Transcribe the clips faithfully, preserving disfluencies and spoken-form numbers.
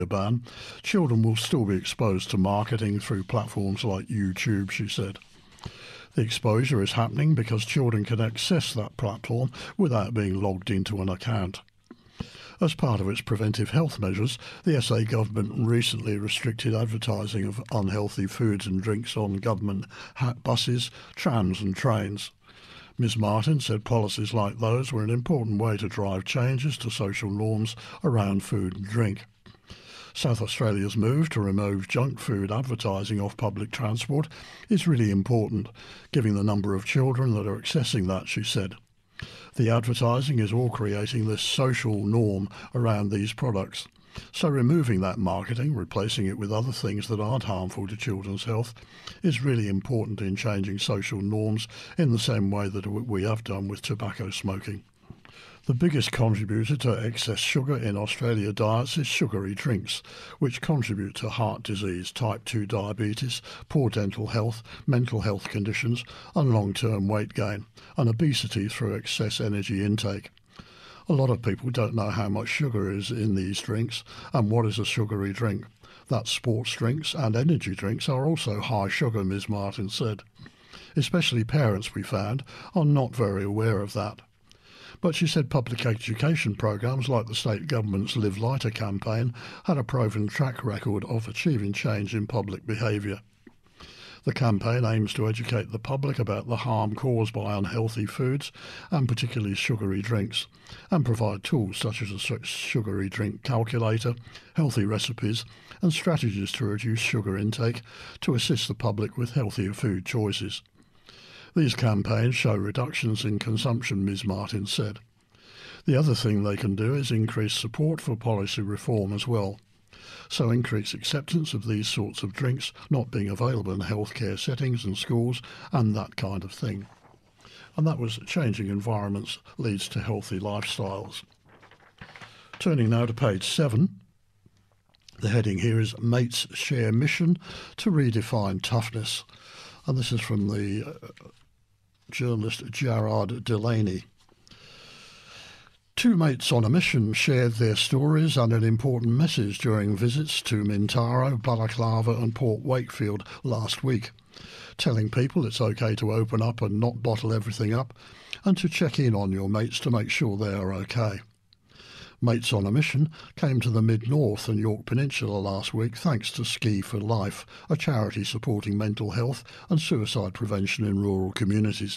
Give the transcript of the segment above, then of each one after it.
ban, children will still be exposed to marketing through platforms like YouTube, she said. The exposure is happening because children can access that platform without being logged into an account. As part of its preventive health measures, the S A government recently restricted advertising of unhealthy foods and drinks on government buses, trams and trains. Ms Martin said policies like those were an important way to drive changes to social norms around food and drink. South Australia's move to remove junk food advertising off public transport is really important, given the number of children that are accessing that, she said. The advertising is all creating this social norm around these products. So removing that marketing, replacing it with other things that aren't harmful to children's health, is really important in changing social norms in the same way that we have done with tobacco smoking. The biggest contributor to excess sugar in Australia diets is sugary drinks, which contribute to heart disease, type two diabetes, poor dental health, mental health conditions and long-term weight gain, and obesity through excess energy intake. A lot of people don't know how much sugar is in these drinks and what is a sugary drink. That sports drinks and energy drinks are also high sugar, Ms Martin said. Especially parents, we found, are not very aware of that. But she said public education programs like the state government's Live Lighter campaign had a proven track record of achieving change in public behaviour. The campaign aims to educate the public about the harm caused by unhealthy foods, and particularly sugary drinks, and provide tools such as a sugary drink calculator, healthy recipes, and strategies to reduce sugar intake to assist the public with healthier food choices. These campaigns show reductions in consumption, Ms Martin said. The other thing they can do is increase support for policy reform as well. So increase acceptance of these sorts of drinks not being available in healthcare settings and schools and that kind of thing. And that was changing environments leads to healthy lifestyles. Turning now to page seven. The heading here is Mates Share Mission to Redefine Toughness. And this is from the uh, journalist Gerard Delaney. Two mates on a mission shared their stories and an important message during visits to Mintaro, Balaclava and Port Wakefield last week, telling people it's okay to open up and not bottle everything up, and to check in on your mates to make sure they are okay. Mates on a Mission came to the Mid-North and York Peninsula last week thanks to Ski for Life, a charity supporting mental health and suicide prevention in rural communities.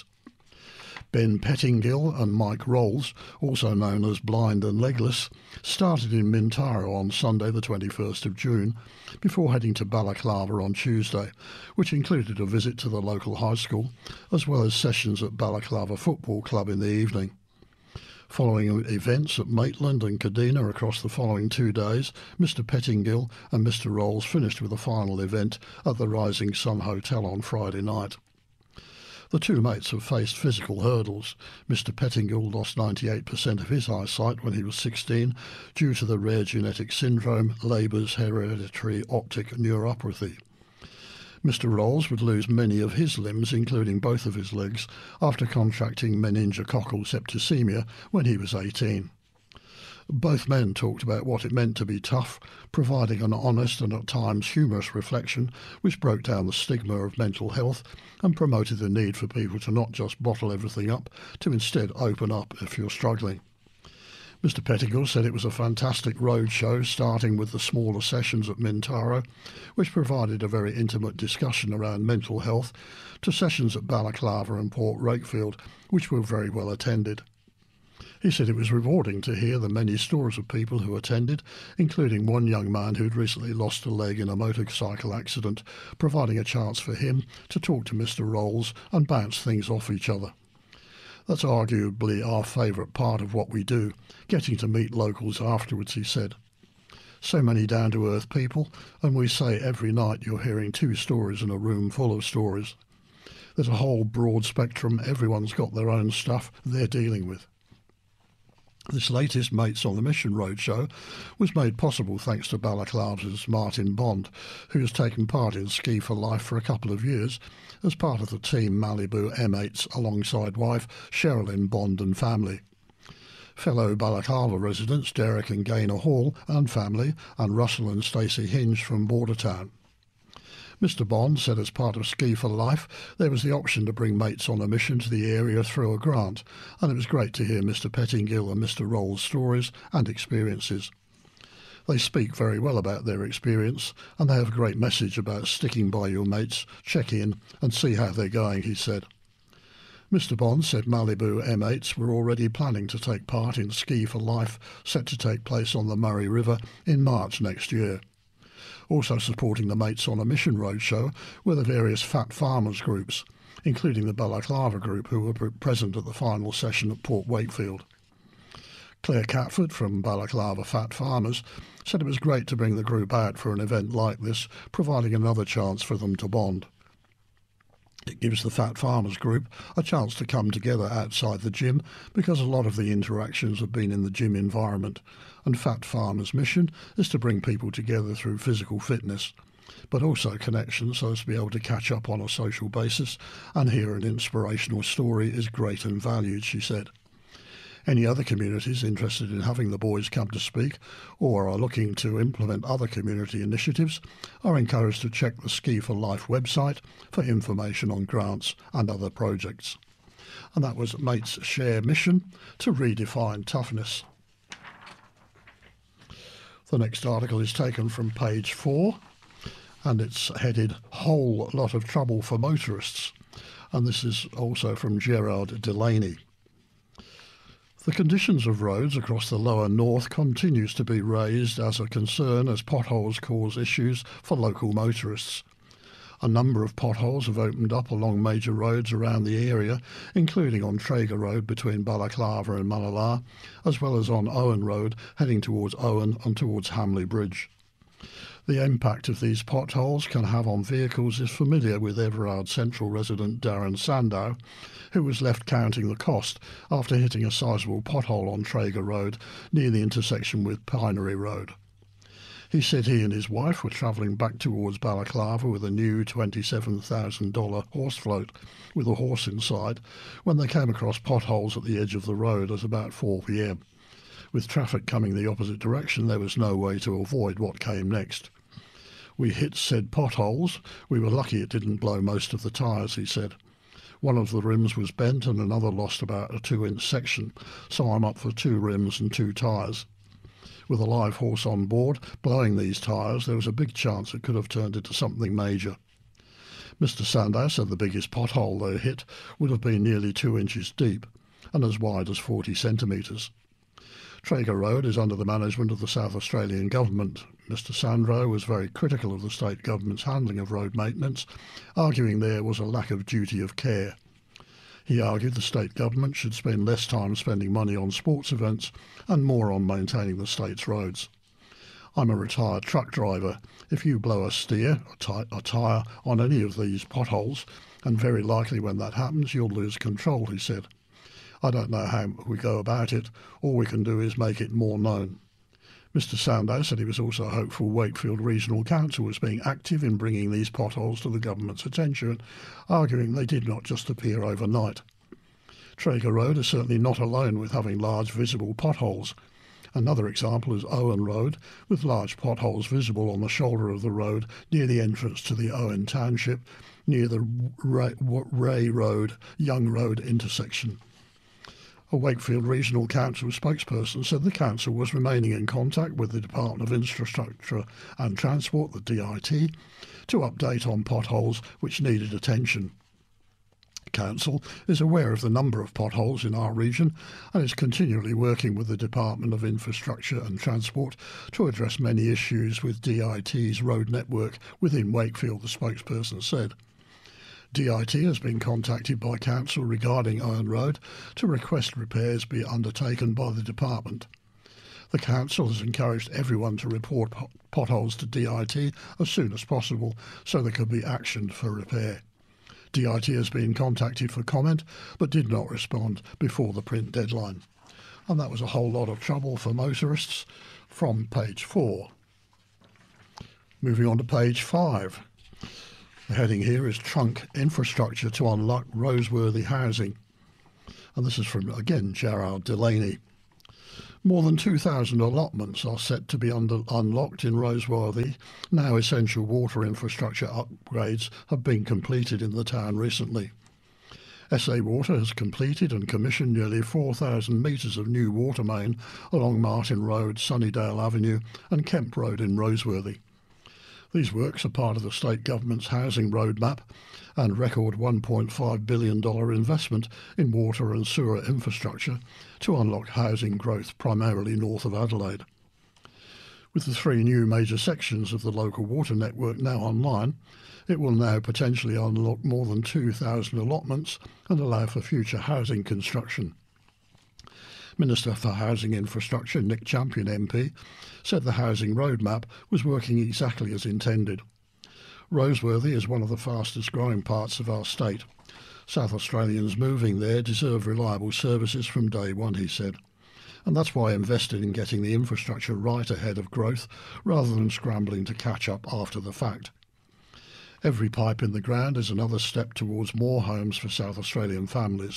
Ben Pettingill and Mike Rolls, also known as Blind and Legless, started in Mintaro on Sunday the twenty-first of June before heading to Balaclava on Tuesday, which included a visit to the local high school as well as sessions at Balaclava Football Club in the evening. Following events at Maitland and Kadina across the following two days, Mister Pettingill and Mister Rolls finished with a final event at the Rising Sun Hotel on Friday night. The two mates have faced physical hurdles. Mister Pettingill lost ninety-eight percent of his eyesight when he was sixteen due to the rare genetic syndrome Leber's hereditary optic neuropathy. Mister Rolls would lose many of his limbs, including both of his legs, after contracting meningococcal septicemia when he was eighteen. Both men talked about what it meant to be tough, providing an honest and at times humorous reflection which broke down the stigma of mental health and promoted the need for people to not just bottle everything up, to instead open up if you're struggling. Mister Pettingill said it was a fantastic road show, starting with the smaller sessions at Mintaro, which provided a very intimate discussion around mental health, to sessions at Balaclava and Port Wakefield, which were very well attended. He said it was rewarding to hear the many stories of people who attended, including one young man who'd recently lost a leg in a motorcycle accident, providing a chance for him to talk to Mister Rolls and bounce things off each other. That's arguably our favourite part of what we do, getting to meet locals afterwards, he said. So many down-to-earth people, and we say every night you're hearing two stories in a room full of stories. There's a whole broad spectrum, everyone's got their own stuff they're dealing with. This latest Mates on the Mission roadshow was made possible thanks to Balaclava's Martin Bond, who has taken part in Ski for Life for a couple of years as part of the Team Malibu M eights alongside wife Sherilyn Bond and family. Fellow Balaclava residents Derek and Gaynor Hall and family, and Russell and Stacey Hinge from Bordertown. Mister Bond said as part of Ski for Life there was the option to bring mates on a mission to the area through a grant, and it was great to hear Mister Pettingill and Mister Roll's stories and experiences. They speak very well about their experience, and they have a great message about sticking by your mates, check in and see how they're going, he said. Mister Bond said Malibu M eights were already planning to take part in Ski for Life, set to take place on the Murray River in March next year. Also supporting the Mates on a Mission roadshow were the various Fat Farmers groups, including the Balaclava group who were present at the final session at Port Wakefield. Claire Catford from Balaclava Fat Farmers said it was great to bring the group out for an event like this, providing another chance for them to bond. It gives the Fat Farmers group a chance to come together outside the gym because a lot of the interactions have been in the gym environment, and Fat Farmers' mission is to bring people together through physical fitness, but also connections so as to be able to catch up on a social basis and hear an inspirational story is great and valued, she said. Any other communities interested in having the boys come to speak or are looking to implement other community initiatives are encouraged to check the Ski for Life website for information on grants and other projects. And that was Mates Share Mission to Redefine Toughness. The next article is taken from page four, and it's headed Whole Lot of Trouble for Motorists, and this is also from Gerard Delaney. The conditions of roads across the lower north continues to be raised as a concern as potholes cause issues for local motorists. A number of potholes have opened up along major roads around the area, including on Traeger Road between Balaclava and Mullallar, as well as on Owen Road heading towards Owen and towards Hamley Bridge. The impact of these potholes can have on vehicles is familiar with Everard Central resident Darren Sandow, who was left counting the cost after hitting a sizable pothole on Traeger Road near the intersection with Pinery Road. He said he and his wife were travelling back towards Balaclava with a new twenty-seven thousand dollars horse float with a horse inside when they came across potholes at the edge of the road at about four p m. With traffic coming the opposite direction, there was no way to avoid what came next. We hit said potholes. We were lucky it didn't blow most of the tyres, he said. One of the rims was bent and another lost about a two-inch section, so I'm up for two rims and two tyres. With a live horse on board blowing these tyres, there was a big chance it could have turned into something major. Mister Sandow said the biggest pothole they hit would have been nearly two inches deep and as wide as forty centimetres. Traeger Road is under the management of the South Australian Government. Mister Sandow was very critical of the state government's handling of road maintenance, arguing there was a lack of duty of care. He argued the state government should spend less time spending money on sports events and more on maintaining the state's roads. I'm a retired truck driver. If you blow a steer, a tyre on any of these potholes, and very likely when that happens you'll lose control, he said. I don't know how we go about it. All we can do is make it more known. Mister Sandow said he was also hopeful Wakefield Regional Council was being active in bringing these potholes to the government's attention, arguing they did not just appear overnight. Traeger Road is certainly not alone with having large visible potholes. Another example is Owen Road, with large potholes visible on the shoulder of the road near the entrance to the Owen Township, near the Ray, Ray Road, Young Road intersection. A Wakefield Regional Council spokesperson said the council was remaining in contact with the Department of Infrastructure and Transport, the D I T, to update on potholes which needed attention. The council is aware of the number of potholes in our region and is continually working with the Department of Infrastructure and Transport to address many issues with D I T's road network within Wakefield, the spokesperson said. D I T has been contacted by Council regarding Owen Road to request repairs be undertaken by the department. The Council has encouraged everyone to report potholes to D I T as soon as possible so they could be actioned for repair. D I T has been contacted for comment but did not respond before the print deadline. And that was a whole lot of trouble for motorists from page four. Moving on to page five. The heading here is Trunk Infrastructure to Unlock Roseworthy Housing. And this is from, again, Gerard Delaney. More than two thousand allotments are set to be under, unlocked in Roseworthy. Now essential water infrastructure upgrades have been completed in the town recently. S A Water has completed and commissioned nearly four thousand metres of new water main along Martin Road, Sunnydale Avenue and Kemp Road in Roseworthy. These works are part of the state government's housing roadmap and record one point five billion dollars investment in water and sewer infrastructure to unlock housing growth primarily north of Adelaide. With the three new major sections of the local water network now online, it will now potentially unlock more than two thousand allotments and allow for future housing construction. Minister for Housing Infrastructure Nick Champion M P said the housing roadmap was working exactly as intended. Roseworthy is one of the fastest growing parts of our state. South Australians moving there deserve reliable services from day one, he said. And that's why I invested in getting the infrastructure right ahead of growth rather than scrambling to catch up after the fact. Every pipe in the ground is another step towards more homes for South Australian families.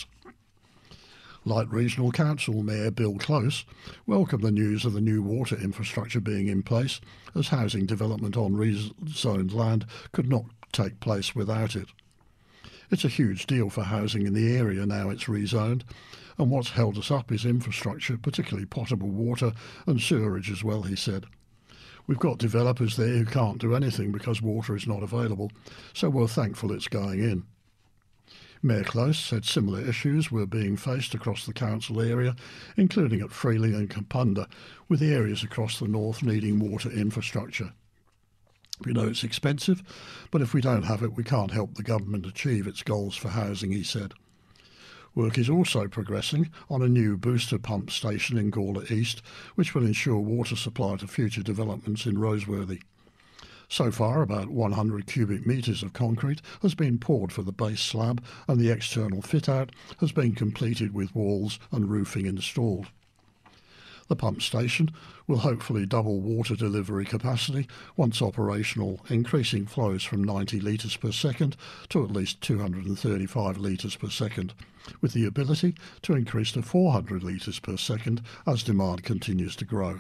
Light Regional Council Mayor Bill Close welcomed the news of the new water infrastructure being in place, as housing development on rezoned land could not take place without it. It's a huge deal for housing in the area now it's rezoned, and what's held us up is infrastructure, particularly potable water and sewerage as well, he said. We've got developers there who can't do anything because water is not available, so we're thankful it's going in. Mayor Close said similar issues were being faced across the council area, including at Freeling and Kapunda, with areas across the north needing water infrastructure. We know it's expensive, but if we don't have it, we can't help the government achieve its goals for housing, he said. Work is also progressing on a new booster pump station in Gawler East, which will ensure water supply to future developments in Roseworthy. So far, about one hundred cubic metres of concrete has been poured for the base slab, and the external fit-out has been completed with walls and roofing installed. The pump station will hopefully double water delivery capacity once operational, increasing flows from ninety litres per second to at least two hundred thirty-five litres per second, with the ability to increase to four hundred litres per second as demand continues to grow.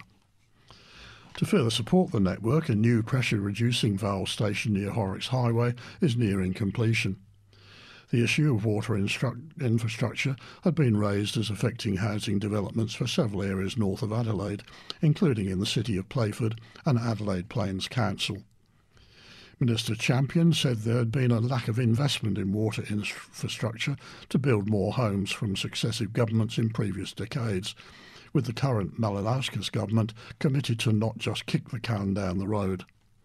To further support the network, a new pressure-reducing valve station near Horrocks Highway is nearing completion. The issue of water infrastructure had been raised as affecting housing developments for several areas north of Adelaide, including in the city of Playford and Adelaide Plains Council. Minister Champion said there had been a lack of investment in water infrastructure to build more homes from successive governments in previous decades, with the current Malinauskas government committed to not just kick the can down the road.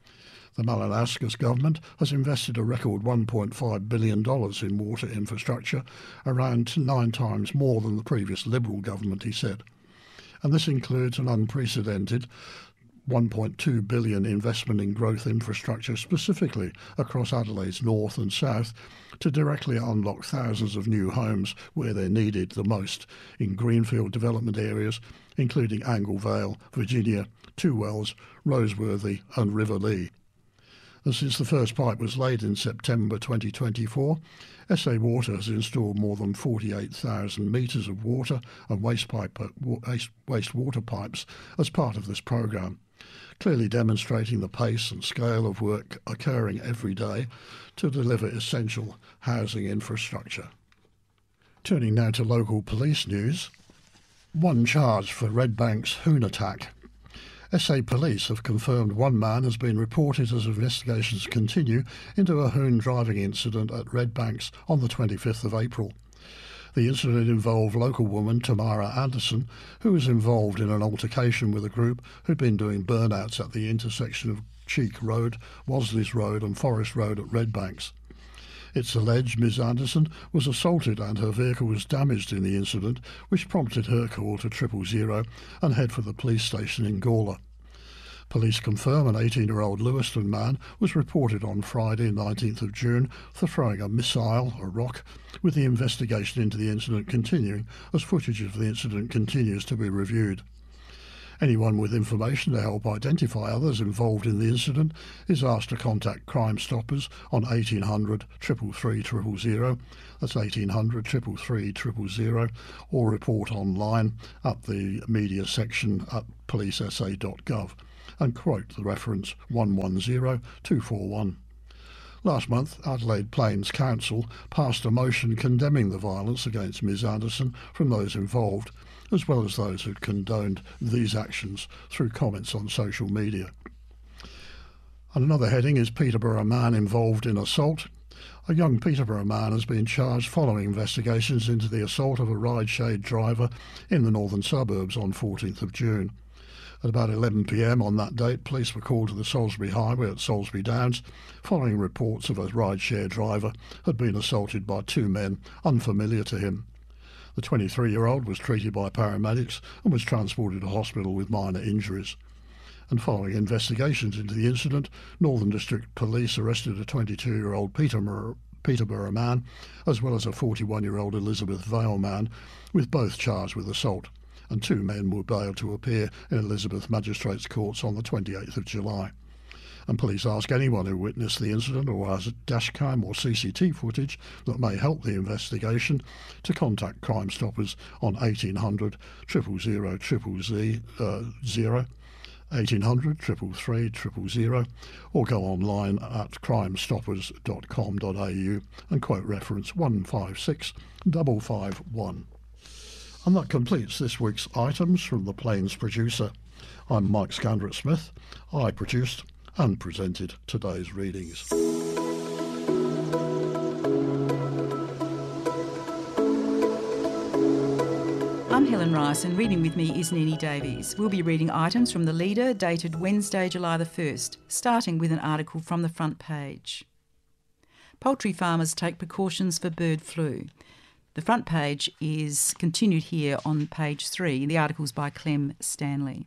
The Malinauskas government has invested a record one point five billion dollars in water infrastructure, around nine times more than the previous Liberal government, he said. And this includes an unprecedented one point two billion dollars investment in growth infrastructure specifically across Adelaide's north and south to directly unlock thousands of new homes where they're needed the most in greenfield development areas, including Angle Vale, Virginia, Two Wells, Roseworthy and Riverlea. And since the first pipe was laid in September twenty twenty-four, S A Water has installed more than forty-eight thousand metres of water and waste pipe, wastewater pipes as part of this programme, clearly demonstrating the pace and scale of work occurring every day to deliver essential housing infrastructure. Turning now to local police news. One charge for Redbank's Hoon attack. S A Police have confirmed one man has been reported as investigations continue into a Hoon driving incident at Redbanks on the twenty-fifth of April. The incident involved local woman Tamara Anderson, who was involved in an altercation with a group who'd been doing burnouts at the intersection of Cheek Road, Wasleys Road and Forest Road at Redbanks. It's alleged Miz Anderson was assaulted and her vehicle was damaged in the incident, which prompted her call to triple zero and head for the police station in Gawler. Police confirm an eighteen-year-old Lewiston man was reported on Friday, nineteenth of June, for throwing a missile, a rock, with the investigation into the incident continuing as footage of the incident continues to be reviewed. Anyone with information to help identify others involved in the incident is asked to contact Crime Stoppers on eighteen hundred, three three three, zero zero, that's eighteen hundred, three three three, zero zero, or report online at the media section at police s a dot gov and quote the reference one one zero two four one. Last month, Adelaide Plains Council passed a motion condemning the violence against Miz Anderson from those involved, as well as those who condoned these actions through comments on social media. And another heading is Peterborough man involved in assault. A young Peterborough man has been charged following investigations into the assault of a ride-shade driver in the northern suburbs on fourteenth of June. At about eleven p m on that date, police were called to the Salisbury Highway at Salisbury Downs following reports of a ride-share driver had been assaulted by two men unfamiliar to him. The twenty-three-year-old was treated by paramedics and was transported to hospital with minor injuries. And following investigations into the incident, Northern District Police arrested a twenty-two-year-old Peterborough, Peterborough man as well as a forty-one-year-old Elizabeth Vale man, with both charged with assault, and two men were bailed to appear in Elizabeth Magistrates Courts on the twenty-eighth of July. And police ask anyone who witnessed the incident or has a dashcam or C C T V footage that may help the investigation to contact Crime Stoppers on eighteen hundred, zero zero zero zero, eighteen hundred, three three three zero zero, or go online at crime stoppers dot com dot a u and quote reference one five six five five one. And that completes this week's items from the Plains producer. I'm Mike Scandrett-Smith. I produced and presented today's readings. I'm Helen Rice, and reading with me is Nini Davies. We'll be reading items from the Leader dated Wednesday, July the first, starting with an article from the front page. Poultry farmers take precautions for bird flu. The front page is continued here on page three. The article's by Clem Stanley.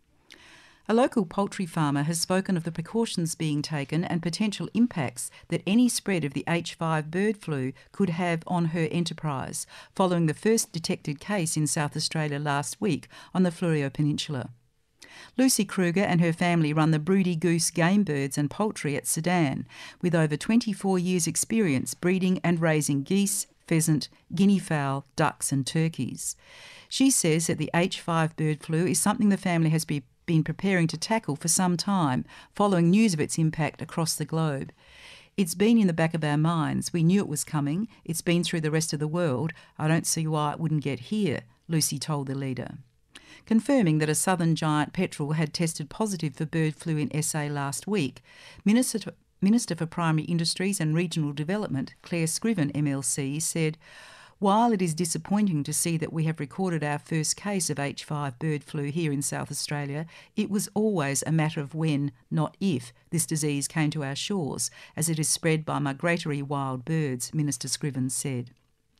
A local poultry farmer has spoken of the precautions being taken and potential impacts that any spread of the H five bird flu could have on her enterprise, following the first detected case in South Australia last week on the Fleurieu Peninsula. Lucy Kruger and her family run the Broody Goose Game Birds and Poultry at Sedan, with over twenty-four years' experience breeding and raising geese, pheasant, guinea fowl, ducks and turkeys. She says that the H five bird flu is something the family has be, been preparing to tackle for some time, following news of its impact across the globe. It's been in the back of our minds. We knew it was coming. It's been through the rest of the world. I don't see why it wouldn't get here, Lucy told the Leader. Confirming that a southern giant petrel had tested positive for bird flu in S A last week, Minister Minister for Primary Industries and Regional Development, Claire Scriven M L C, said, "While it is disappointing to see that we have recorded our first case of H five bird flu here in South Australia, it was always a matter of when, not if, this disease came to our shores, as it is spread by migratory wild birds," Minister Scriven said.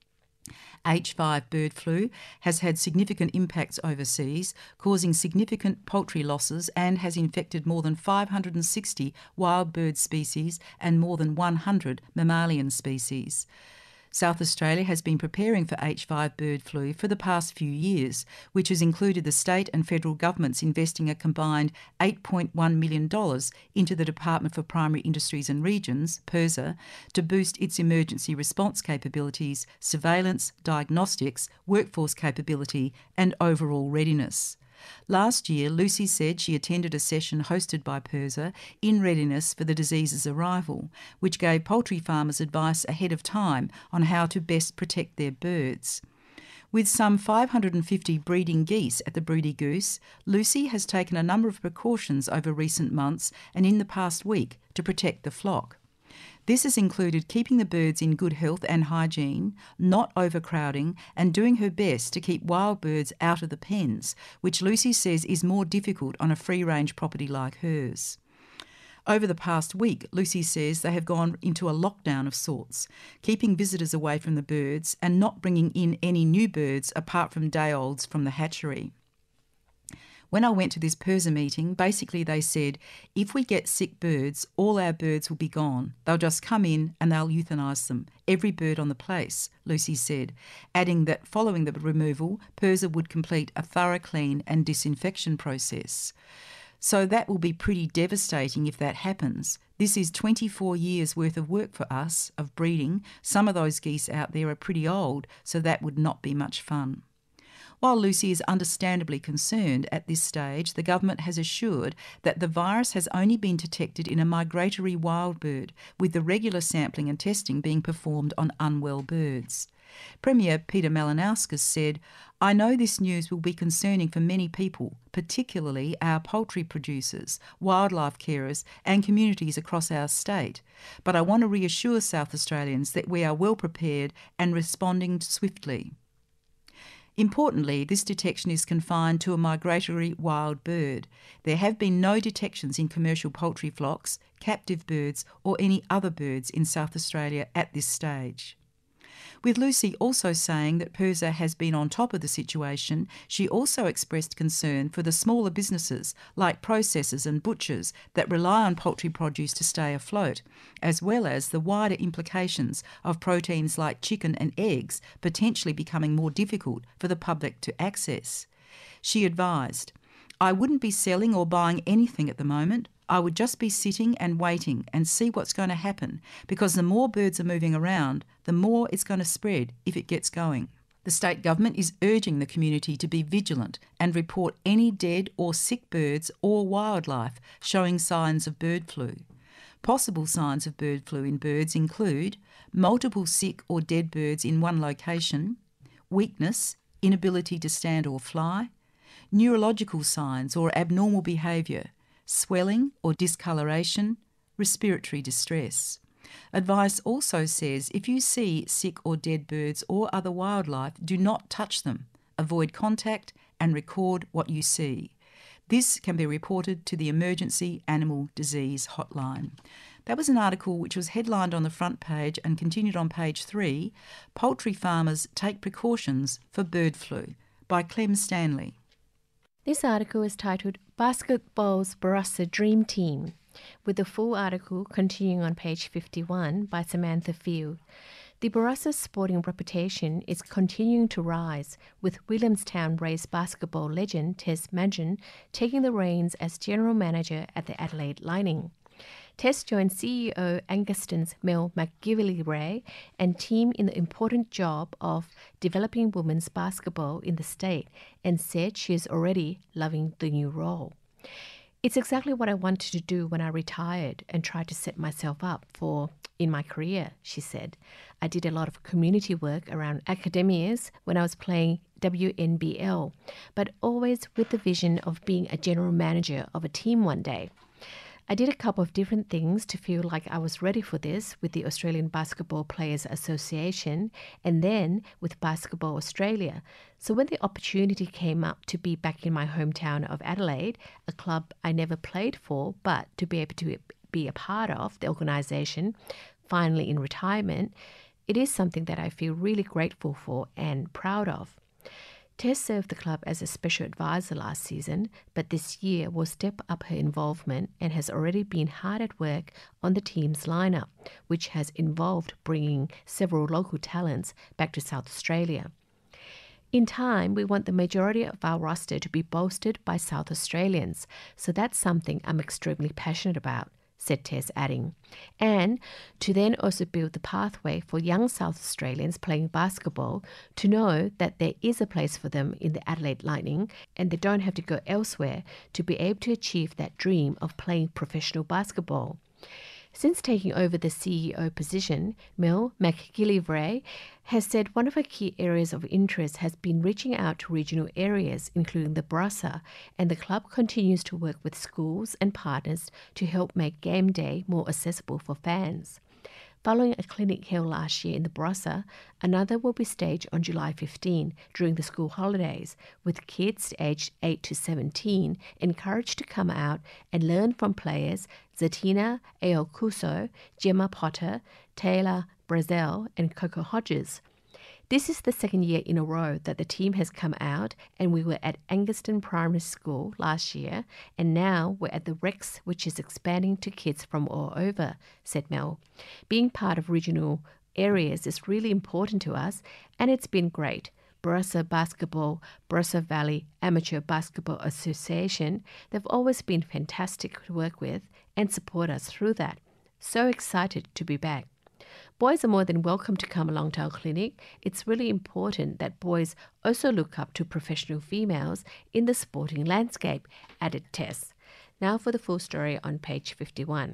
H five bird flu has had significant impacts overseas, causing significant poultry losses, and has infected more than five hundred sixty wild bird species and more than one hundred mammalian species. South Australia has been preparing for H five bird flu for the past few years, which has included the state and federal governments investing a combined eight point one million dollars into the Department for Primary Industries and Regions, PIRSA, to boost its emergency response capabilities, surveillance, diagnostics, workforce capability and overall readiness. Last year, Lucy said she attended a session hosted by PIRSA in readiness for the disease's arrival, which gave poultry farmers advice ahead of time on how to best protect their birds. With some five hundred fifty breeding geese at the Broody Goose, Lucy has taken a number of precautions over recent months and in the past week to protect the flock. This has included keeping the birds in good health and hygiene, not overcrowding, and doing her best to keep wild birds out of the pens, which Lucy says is more difficult on a free-range property like hers. Over the past week, Lucy says they have gone into a lockdown of sorts, keeping visitors away from the birds and not bringing in any new birds apart from day-olds from the hatchery. When I went to this PIRSA meeting, basically they said, if we get sick birds, all our birds will be gone. They'll just come in and they'll euthanise them, every bird on the place, Lucy said, adding that following the removal, PIRSA would complete a thorough clean and disinfection process. So that will be pretty devastating if that happens. This is twenty-four years worth of work for us, of breeding. Some of those geese out there are pretty old, so that would not be much fun. While Lucy is understandably concerned at this stage, the government has assured that the virus has only been detected in a migratory wild bird, with the regular sampling and testing being performed on unwell birds. Premier Peter Malinauskas said, "I know this news will be concerning for many people, particularly our poultry producers, wildlife carers and communities across our state. But I want to reassure South Australians that we are well prepared and responding swiftly." Importantly, this detection is confined to a migratory wild bird. There have been no detections in commercial poultry flocks, captive birds or any other birds in South Australia at this stage. With Lucy also saying that PIRSA has been on top of the situation, she also expressed concern for the smaller businesses like processors and butchers that rely on poultry produce to stay afloat, as well as the wider implications of proteins like chicken and eggs potentially becoming more difficult for the public to access. She advised, "I wouldn't be selling or buying anything at the moment. I would just be sitting and waiting and see what's going to happen, because the more birds are moving around, the more it's going to spread if it gets going." The state government is urging the community to be vigilant and report any dead or sick birds or wildlife showing signs of bird flu. Possible signs of bird flu in birds include multiple sick or dead birds in one location, weakness, inability to stand or fly, neurological signs or abnormal behaviour, swelling or discoloration, respiratory distress. Advice also says if you see sick or dead birds or other wildlife, do not touch them, avoid contact and record what you see. This can be reported to the Emergency Animal Disease Hotline. That was an article which was headlined on the front page and continued on page three, Poultry Farmers Take Precautions for Bird Flu, by Clem Stanley. This article is titled Basketball's Barossa Dream Team, with the full article continuing on page fifty-one by Samantha Field. The Barossa sporting reputation is continuing to rise, with Williamstown raised basketball legend Tess Madgen taking the reins as general manager at the Adelaide Lightning. Tess joined C E O Anguston's Mel McGillivray and team in the important job of developing women's basketball in the state, and said she is already loving the new role. "It's exactly what I wanted to do when I retired and tried to set myself up for in my career," she said. "I did a lot of community work around academies when I was playing W N B L, but always with the vision of being a general manager of a team one day. I did a couple of different things to feel like I was ready for this with the Australian Basketball Players Association and then with Basketball Australia. So when the opportunity came up to be back in my hometown of Adelaide, a club I never played for, but to be able to be a part of the organisation, finally in retirement, it is something that I feel really grateful for and proud of." Tess served the club as a special advisor last season, but this year will step up her involvement and has already been hard at work on the team's lineup, which has involved bringing several local talents back to South Australia. "In time, we want the majority of our roster to be bolstered by South Australians, so that's something I'm extremely passionate about," said Tess, adding, "and to then also build the pathway for young South Australians playing basketball to know that there is a place for them in the Adelaide Lightning and they don't have to go elsewhere to be able to achieve that dream of playing professional basketball." Since taking over the C E O position, Mel McGillivray has said one of her key areas of interest has been reaching out to regional areas, including the Barossa, and the club continues to work with schools and partners to help make game day more accessible for fans. Following a clinic held last year in the Barossa, another will be staged on July fifteenth during the school holidays, with kids aged eight to seventeen encouraged to come out and learn from players Zatina Aokuso, Gemma Potter, Taylor Brazel and Coco Hodges. This is the second year in a row that the team has come out, and we were at Angaston Primary School last year, and now we're at the Rex, which is expanding to kids from all over, said Mel. Being part of regional areas is really important to us, and it's been great. Barossa Basketball, Barossa Valley Amateur Basketball Association, they've always been fantastic to work with and support us through that. So excited to be back. Boys are more than welcome to come along to our clinic. It's really important that boys also look up to professional females in the sporting landscape, added Tess. Now for the full story on page fifty-one.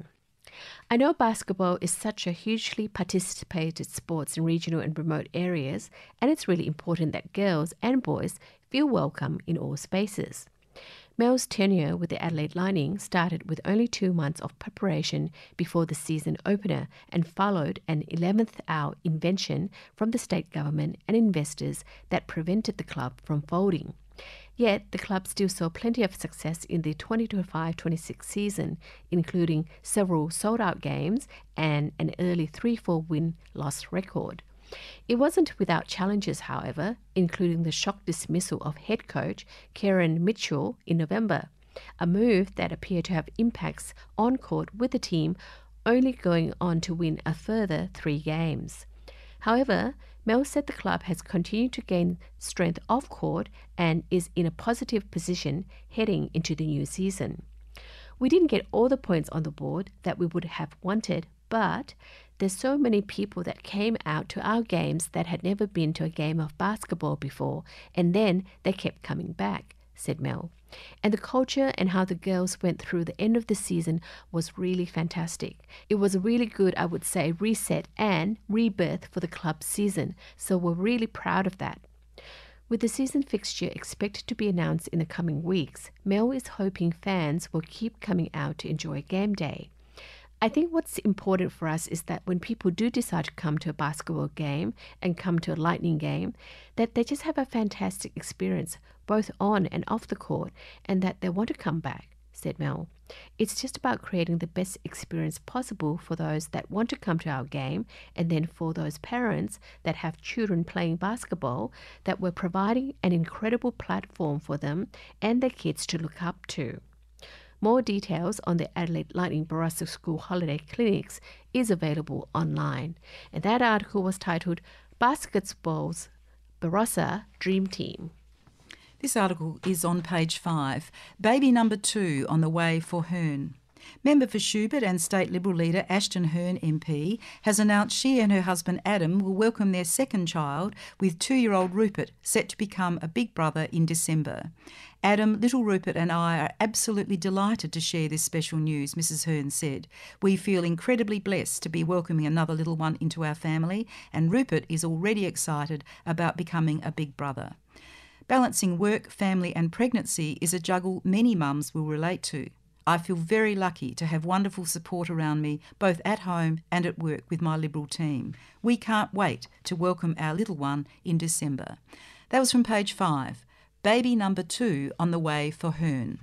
I know basketball is such a hugely participated sport in regional and remote areas, and it's really important that girls and boys feel welcome in all spaces. Mel's tenure with the Adelaide Lightning started with only two months of preparation before the season opener and followed an eleventh hour invention from the state government and investors that prevented the club from folding. Yet, the club still saw plenty of success in the twenty twenty-five twenty-six season, including several sold-out games and an early three four win-loss record. It wasn't without challenges, however, including the shock dismissal of head coach Kieran Mitchell in November, a move that appeared to have impacts on court with the team only going on to win a further three games. However, Mel said the club has continued to gain strength off court and is in a positive position heading into the new season. We didn't get all the points on the board that we would have wanted, but there's so many people that came out to our games that had never been to a game of basketball before, and then they kept coming back, said Mel. And the culture and how the girls went through the end of the season was really fantastic. It was a really good, I would say, reset and rebirth for the club season, so we're really proud of that. With the season fixture expected to be announced in the coming weeks, Mel is hoping fans will keep coming out to enjoy game day. I think what's important for us is that when people do decide to come to a basketball game and come to a Lightning game, that they just have a fantastic experience, both on and off the court, and that they want to come back, said Mel. It's just about creating the best experience possible for those that want to come to our game, and then for those parents that have children playing basketball, that we're providing an incredible platform for them and their kids to look up to. More details on the Adelaide Lightning Barossa School Holiday Clinics is available online. And that article was titled Basketball's Barossa Dream Team. This article is on page five. Baby number two on the way for Hern. Member for Schubert and State Liberal leader Ashton Hern M P has announced she and her husband Adam will welcome their second child with two-year-old Rupert, set to become a big brother in December. Adam, little Rupert and I are absolutely delighted to share this special news, Missus Hern said. We feel incredibly blessed to be welcoming another little one into our family, and Rupert is already excited about becoming a big brother. Balancing work, family and pregnancy is a juggle many mums will relate to. I feel very lucky to have wonderful support around me, both at home and at work with my Liberal team. We can't wait to welcome our little one in December. That was from page five. Baby number two on the way for Hern.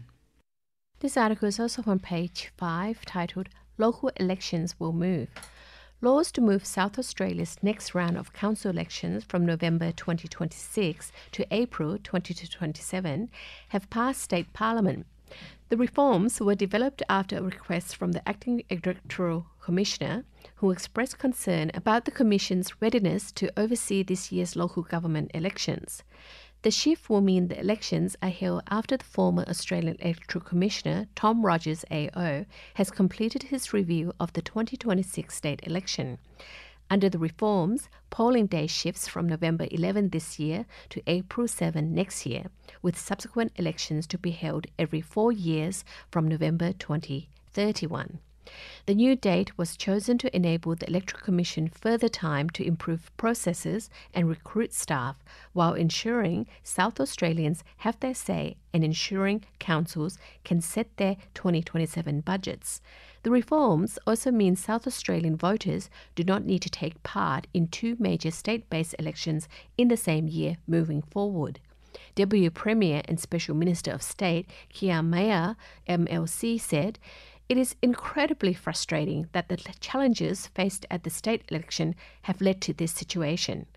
This article is also on page five, titled Local Elections Will Move. Laws to move South Australia's next round of council elections from November twenty twenty-six to April twenty twenty-seven have passed state parliament. The reforms were developed after a request from the Acting Electoral Commissioner, who expressed concern about the Commission's readiness to oversee this year's local government elections. The shift will mean the elections are held after the former Australian Electoral Commissioner, Tom Rogers A O, has completed his review of the twenty twenty-six state election. Under the reforms, polling day shifts from November eleventh this year to April seventh next year, with subsequent elections to be held every four years from November twenty thirty-one. The new date was chosen to enable the Electoral Commission further time to improve processes and recruit staff, while ensuring South Australians have their say and ensuring councils can set their twenty twenty-seven budgets. The reforms also mean South Australian voters do not need to take part in two major state-based elections in the same year moving forward. Deputy Premier and Special Minister of State Keir Mayer, M L C, said, "It is incredibly frustrating that the challenges faced at the state election have led to this situation.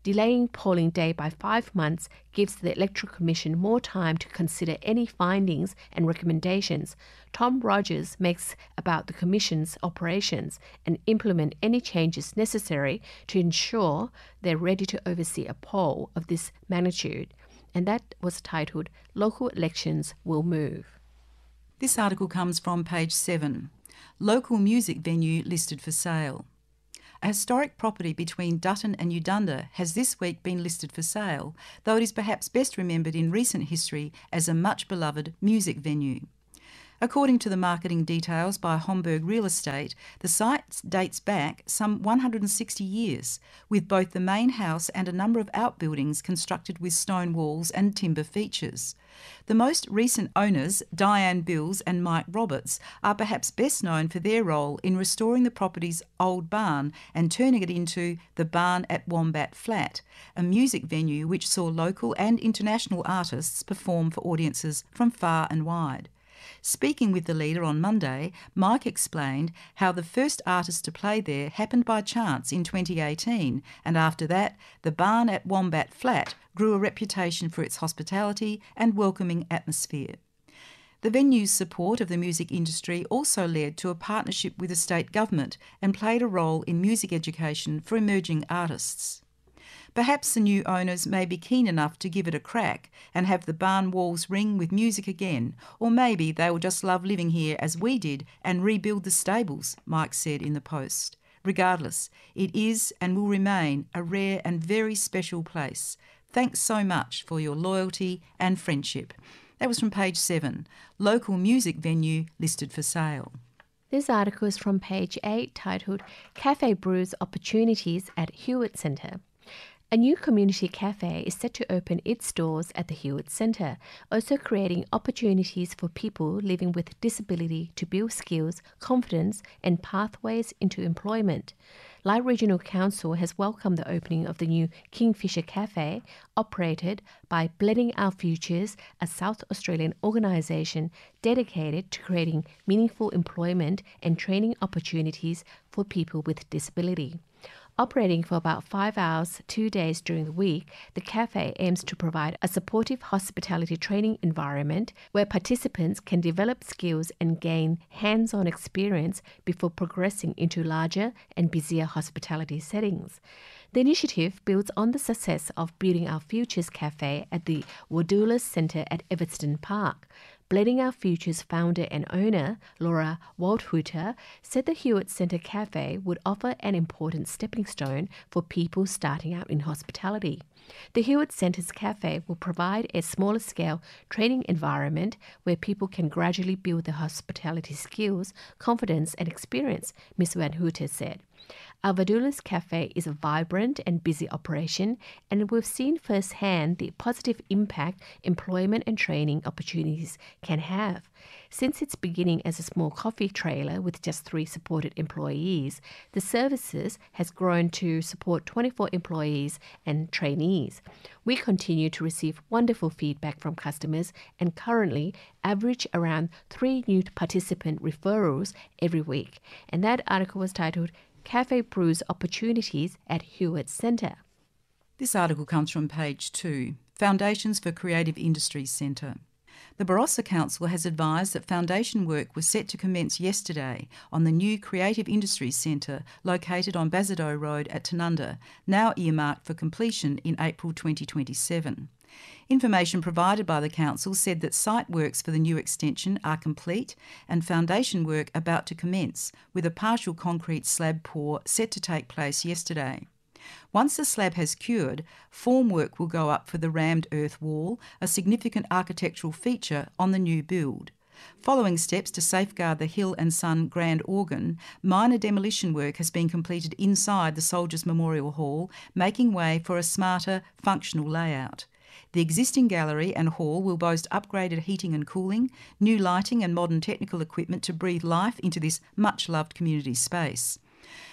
Delaying polling day by five months gives the Electoral Commission more time to consider any findings and recommendations Tom Rogers makes about the Commission's operations and implement any changes necessary to ensure they're ready to oversee a poll of this magnitude. And that was titled, Local Elections Will Move. This article comes from page seven. Local music venue listed for sale. A historic property between Dutton and Udunda has this week been listed for sale, though it is perhaps best remembered in recent history as a much-beloved music venue. According to the marketing details by Homburg Real Estate, the site dates back some one hundred sixty years, with both the main house and a number of outbuildings constructed with stone walls and timber features. The most recent owners, Diane Bills and Mike Roberts, are perhaps best known for their role in restoring the property's old barn and turning it into the Barn at Wombat Flat, a music venue which saw local and international artists perform for audiences from far and wide. Speaking with the leader on Monday, Mike explained how the first artist to play there happened by chance in twenty eighteen, and after that, the Barn at Wombat Flat grew a reputation for its hospitality and welcoming atmosphere. The venue's support of the music industry also led to a partnership with the state government and played a role in music education for emerging artists. Perhaps the new owners may be keen enough to give it a crack and have the barn walls ring with music again, or maybe they will just love living here as we did and rebuild the stables, Mike said in the post. Regardless, it is and will remain a rare and very special place. Thanks so much for your loyalty and friendship. That was from page seven, Local Music Venue listed for sale. This article is from page eight, titled Cafe Brews Opportunities at Hewitt Centre. A new community cafe is set to open its doors at the Hewitt Centre, also creating opportunities for people living with disability to build skills, confidence and pathways into employment. Lai Regional Council has welcomed the opening of the new Kingfisher Cafe, operated by Blending Our Futures, a South Australian organisation dedicated to creating meaningful employment and training opportunities for people with disability. Operating for about five hours, two days during the week, the cafe aims to provide a supportive hospitality training environment where participants can develop skills and gain hands-on experience before progressing into larger and busier hospitality settings. The initiative builds on the success of Building Our Futures Cafe at the Wadoulas Centre at Everton Park. Blending Our Futures founder and owner, Laura Waldhuter, said the Hewitt Centre Cafe would offer an important stepping stone for people starting out in hospitality. The Hewitt Centre's cafe will provide a smaller scale training environment where people can gradually build their hospitality skills, confidence and experience, Miz Van Hooter said. Our Wadoulas Cafe is a vibrant and busy operation, and we've seen firsthand the positive impact employment and training opportunities can have. Since its beginning as a small coffee trailer with just three supported employees, the services has grown to support twenty-four employees and trainees. We continue to receive wonderful feedback from customers and currently average around three new participant referrals every week. And that article was titled Cafe Brews Opportunities at Hewitt Centre. This article comes from page two, Foundations for Creative Industries Centre. The Barossa Council has advised that foundation work was set to commence yesterday on the new Creative Industries Centre located on Bazadow Road at Tanunda, now earmarked for completion in April twenty twenty-seven. Information provided by the Council said that site works for the new extension are complete and foundation work about to commence, with a partial concrete slab pour set to take place yesterday. Once the slab has cured, formwork will go up for the rammed earth wall, a significant architectural feature on the new build. Following steps to safeguard the Hill and Son Grand Organ, minor demolition work has been completed inside the Soldiers Memorial Hall, making way for a smarter, functional layout. The existing gallery and hall will boast upgraded heating and cooling, new lighting and modern technical equipment to breathe life into this much-loved community space.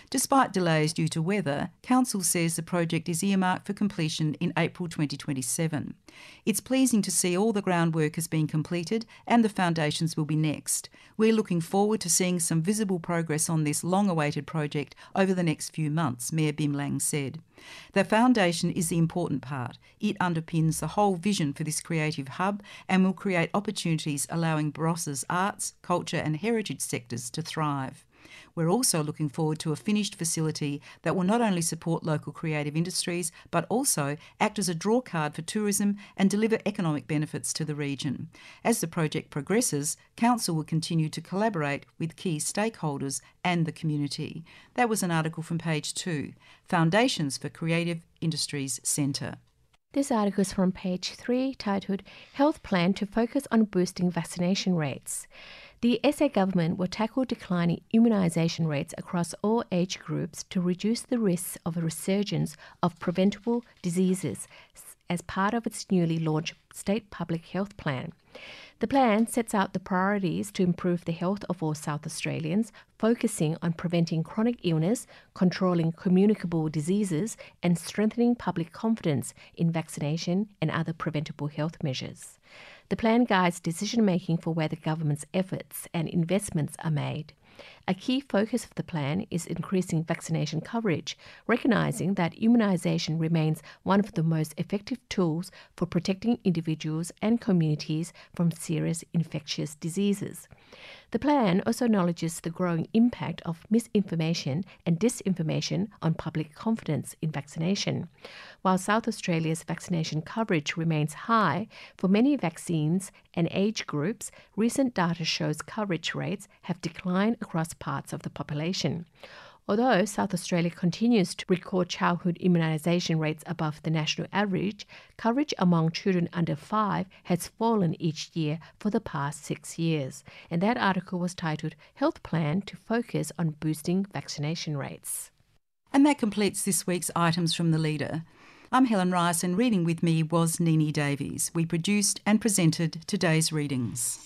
Despite delays due to weather, Council says the project is earmarked for completion in April twenty twenty-seven. It's pleasing to see all the groundwork has been completed and the foundations will be next. We're looking forward to seeing some visible progress on this long-awaited project over the next few months, Mayor Bim Lang said. The foundation is the important part. It underpins the whole vision for this creative hub and will create opportunities allowing Barossa's arts, culture and heritage sectors to thrive. We're also looking forward to a finished facility that will not only support local creative industries, but also act as a drawcard for tourism and deliver economic benefits to the region. As the project progresses, Council will continue to collaborate with key stakeholders and the community. That was an article from page two, Foundations for Creative Industries Centre. This article is from page three, titled Health Plan to Focus on Boosting Vaccination Rates. The S A government will tackle declining immunisation rates across all age groups to reduce the risks of a resurgence of preventable diseases as part of its newly launched State Public Health Plan. The plan sets out the priorities to improve the health of all South Australians, focusing on preventing chronic illness, controlling communicable diseases, and strengthening public confidence in vaccination and other preventable health measures. The plan guides decision-making for where the government's efforts and investments are made. A key focus of the plan is increasing vaccination coverage, recognising that immunisation remains one of the most effective tools for protecting individuals and communities from serious infectious diseases. The plan also acknowledges the growing impact of misinformation and disinformation on public confidence in vaccination. While South Australia's vaccination coverage remains high for many vaccines and age groups, recent data shows coverage rates have declined across parts of the population. Although South Australia continues to record childhood immunisation rates above the national average, coverage among children under five has fallen each year for the past six years. And that article was titled Health Plan to Focus on Boosting Vaccination Rates. And that completes this week's items from the Leader. I'm Helen Rice, and reading with me was Nini Davies. We produced and presented today's readings.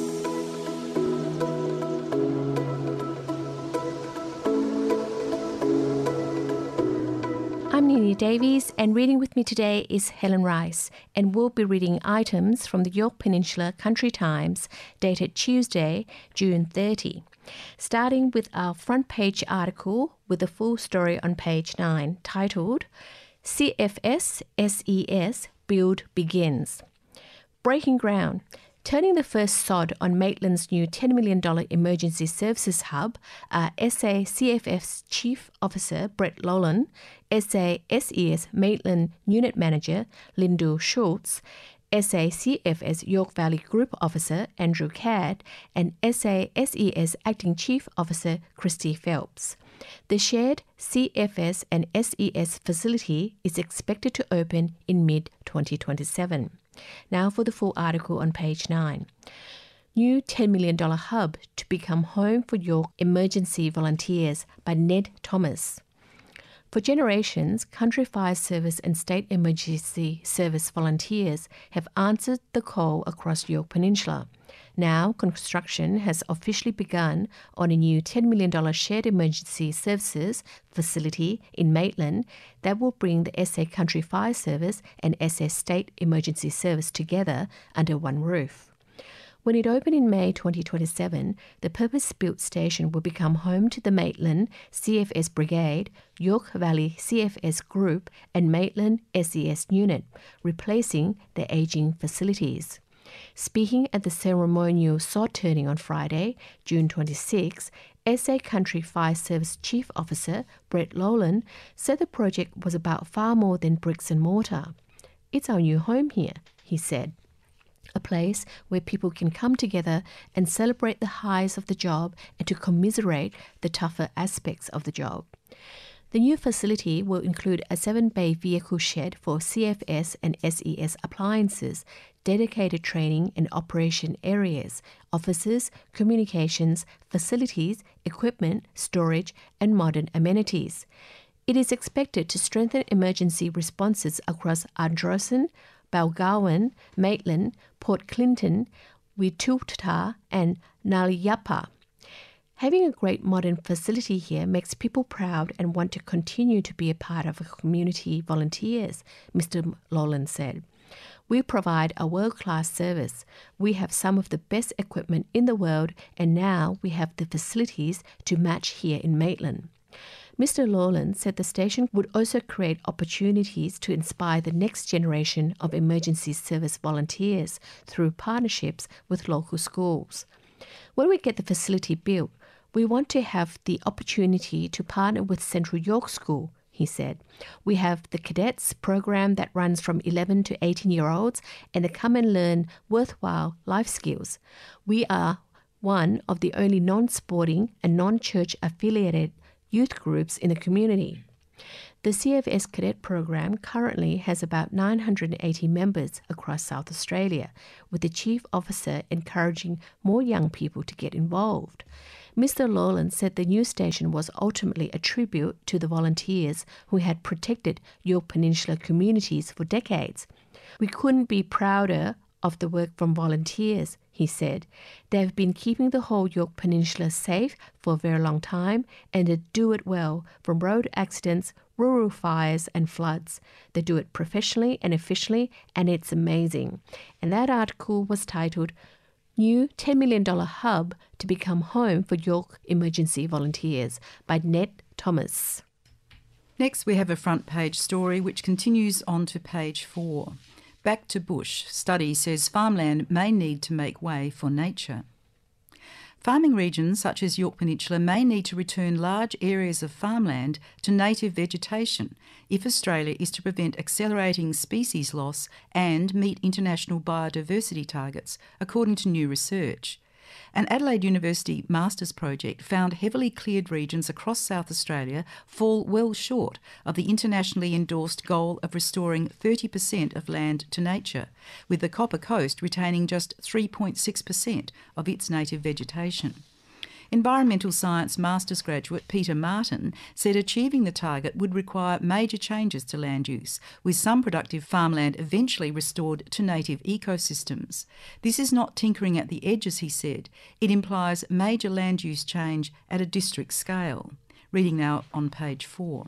I'm Nini Davies, and reading with me today is Helen Rice, and we'll be reading items from the Yorke Peninsula Country Times dated Tuesday, June thirtieth. Starting with our front page article with the full story on page nine, titled C F S S E S Build Begins. Breaking ground. Turning the first sod on Maitland's new ten million dollars emergency services hub are S A C F F's Chief Officer Brett Lolan, S A S E S Maitland Unit Manager Lyndall Schultz, S A C F S Yorke Valley Group Officer Andrew Cadd, and S A S E S Acting Chief Officer Christy Phelps. The shared C F S and S E S facility is expected to open in mid twenty twenty-seven. Now for the full article on page nine. New ten million dollars hub to become home for Yorke emergency volunteers by Ned Thomas. For generations, Country Fire Service and State Emergency Service volunteers have answered the call across Yorke Peninsula. Now, construction has officially begun on a new ten million dollars shared emergency services facility in Maitland that will bring the S A Country Fire Service and S A State Emergency Service together under one roof. When it opened in May twenty twenty-seven, the purpose-built station will become home to the Maitland C F S Brigade, Yorke Valley C F S Group and Maitland S E S Unit, replacing the ageing facilities. Speaking at the ceremonial sod turning on Friday, June twenty-sixth, S A Country Fire Service Chief Officer Brett Lolan said the project was about far more than bricks and mortar. It's our new home here, he said. A place where people can come together and celebrate the highs of the job and to commiserate the tougher aspects of the job. The new facility will include a seven-bay vehicle shed for C F S and S E S appliances, dedicated training and operation areas, offices, communications, facilities, equipment, storage, and modern amenities. It is expected to strengthen emergency responses across Ardrossan, Balgowan, Maitland, Port Clinton, Witulta and Naliapa. Having a great modern facility here makes people proud and want to continue to be a part of a community volunteers, Mister Lowland said. We provide a world-class service. We have some of the best equipment in the world, and now we have the facilities to match here in Maitland. Mister Lowland said the station would also create opportunities to inspire the next generation of emergency service volunteers through partnerships with local schools. When we get the facility built, we want to have the opportunity to partner with Central York School, he said. We have the cadets program that runs from eleven to eighteen-year-olds, and they come and learn worthwhile life skills. We are one of the only non-sporting and non-church affiliated youth groups in the community. The C F S Cadet Program currently has about nine hundred eighty members across South Australia, with the Chief Officer encouraging more young people to get involved. Mister Lowland said the new station was ultimately a tribute to the volunteers who had protected Yorke Peninsula communities for decades. We couldn't be prouder of the work from volunteers, he said. They've been keeping the whole Yorke Peninsula safe for a very long time, and they do it well, from road accidents, rural fires and floods. They do it professionally and efficiently, and it's amazing. And that article was titled, New ten million dollars Hub to Become Home for Yorke Emergency Volunteers by Ned Thomas. Next, we have a front page story which continues on to page four. Back to bush. Study says farmland may need to make way for nature. Farming regions such as Yorke Peninsula may need to return large areas of farmland to native vegetation if Australia is to prevent accelerating species loss and meet international biodiversity targets, according to new research. An Adelaide University master's project found heavily cleared regions across South Australia fall well short of the internationally endorsed goal of restoring thirty percent of land to nature, with the Copper Coast retaining just three point six percent of its native vegetation. Environmental Science Masters graduate Peter Martin said achieving the target would require major changes to land use, with some productive farmland eventually restored to native ecosystems. This is not tinkering at the edges, he said. It implies major land use change at a district scale. Reading now on page four.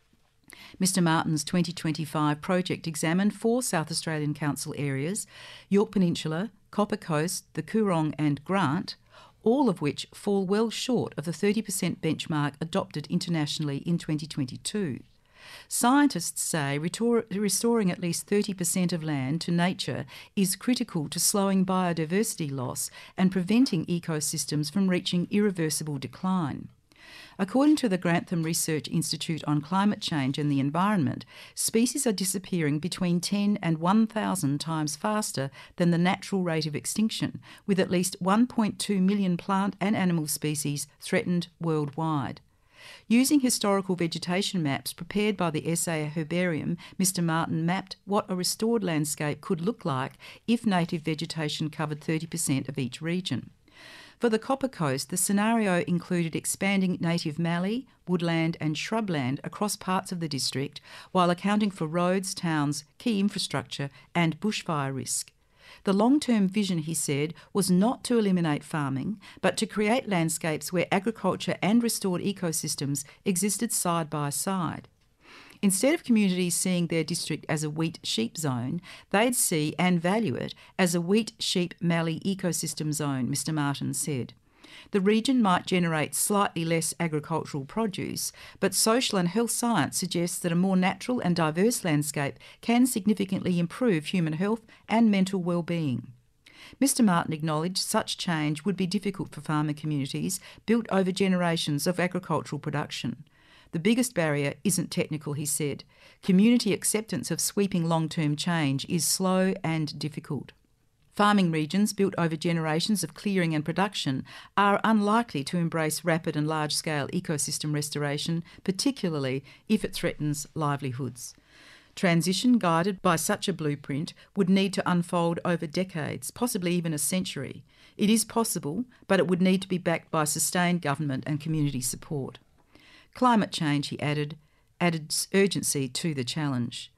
Mister Martin's twenty twenty-five project examined four South Australian council areas, Yorke Peninsula, Copper Coast, the Coorong and Grant, all of which fall well short of the thirty percent benchmark adopted internationally in twenty twenty-two. Scientists say retor- restoring at least thirty percent of land to nature is critical to slowing biodiversity loss and preventing ecosystems from reaching irreversible decline. According to the Grantham Research Institute on Climate Change and the Environment, species are disappearing between ten and one thousand times faster than the natural rate of extinction, with at least one point two million plant and animal species threatened worldwide. Using historical vegetation maps prepared by the S A Herbarium, Mister Martin mapped what a restored landscape could look like if native vegetation covered thirty percent of each region. For the Copper Coast, the scenario included expanding native mallee, woodland and shrubland across parts of the district while accounting for roads, towns, key infrastructure and bushfire risk. The long-term vision, he said, was not to eliminate farming, but to create landscapes where agriculture and restored ecosystems existed side by side. Instead of communities seeing their district as a wheat-sheep zone, they'd see and value it as a wheat-sheep-mallee ecosystem zone, Mister Martin said. The region might generate slightly less agricultural produce, but social and health science suggests that a more natural and diverse landscape can significantly improve human health and mental well-being. Mister Martin acknowledged such change would be difficult for farming communities built over generations of agricultural production. The biggest barrier isn't technical, he said. Community acceptance of sweeping long-term change is slow and difficult. Farming regions built over generations of clearing and production are unlikely to embrace rapid and large-scale ecosystem restoration, particularly if it threatens livelihoods. Transition guided by such a blueprint would need to unfold over decades, possibly even a century. It is possible, but it would need to be backed by sustained government and community support. Climate change, he added, added urgency to the challenge.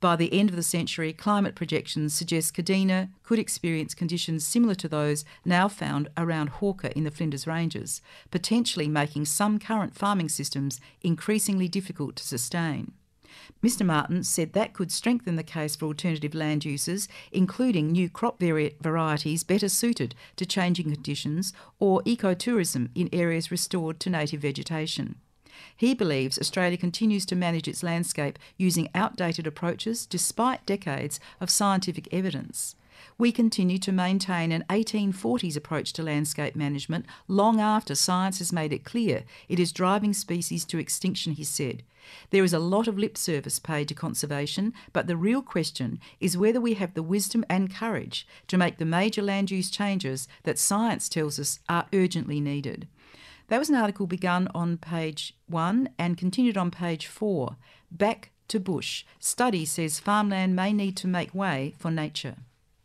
By the end of the century, climate projections suggest Kadina could experience conditions similar to those now found around Hawker in the Flinders Ranges, potentially making some current farming systems increasingly difficult to sustain. Mister Martin said that could strengthen the case for alternative land uses, including new crop vari- varieties better suited to changing conditions or ecotourism in areas restored to native vegetation. He believes Australia continues to manage its landscape using outdated approaches despite decades of scientific evidence. We continue to maintain an eighteen forties approach to landscape management long after science has made it clear it is driving species to extinction, he said. There is a lot of lip service paid to conservation, but the real question is whether we have the wisdom and courage to make the major land use changes that science tells us are urgently needed. That was an article begun on page one and continued on page four. Back to bush. Study says farmland may need to make way for nature.